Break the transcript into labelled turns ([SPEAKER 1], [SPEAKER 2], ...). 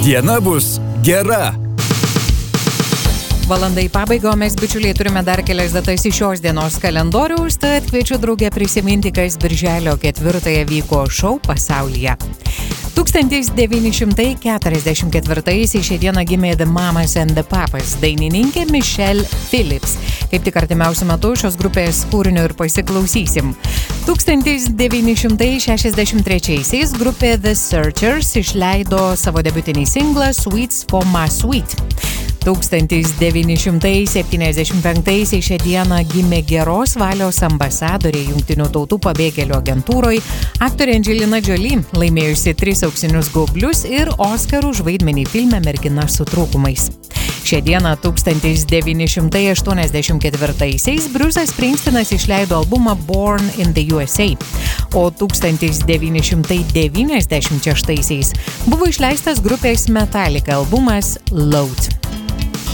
[SPEAKER 1] Diena bus gera.
[SPEAKER 2] Valanda į pabaigą, o mes, bičiuliai, turime dar kelias datas iš šios dienos kalendoriaus, tad kviečiu draugę prisiminti, kas birželio 4 vyko šou pasaulyje. 1944 šią dieną gimė The Mamas and the Papas, dainininkė Michelle Phillips. Kaip tik artimiausiu metu šios grupės kūrinio ir pasiklausysim. 1963 grupė The Searchers išleido savo debiutinį singlą Sweets for My Sweet. 1975 šią dieną gimė geros valios ambasadorė Jungtinių tautų pabėgėlių agentūroje, aktorė Angelina Jolie, laimėjusi 3 auksinius gaublius ir Oskarų už vaidmenį filme Mergina su trūkumais. Šią dieną 1984 Bruce'as Springsteenas išleido albumą Born in the USA, o 1996 buvo išleistas grupės Metallica albumas Load.